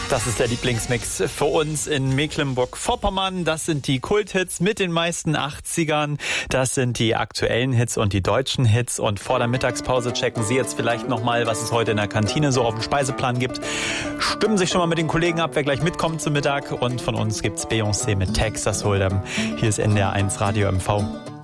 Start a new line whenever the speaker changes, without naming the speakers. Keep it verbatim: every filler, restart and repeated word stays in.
Das ist der Lieblingsmix für uns in Mecklenburg-Vorpommern. Das sind die Kulthits mit den meisten achtzigern. Das sind die aktuellen Hits und die deutschen Hits. Und vor der Mittagspause checken Sie jetzt vielleicht nochmal, was es heute in der Kantine so auf dem Speiseplan gibt. Stimmen sich schon mal mit den Kollegen ab, wer gleich mitkommt zum Mittag. Und von uns gibt's Beyoncé mit Texas Hold'em. Hier ist N D R eins Radio M V.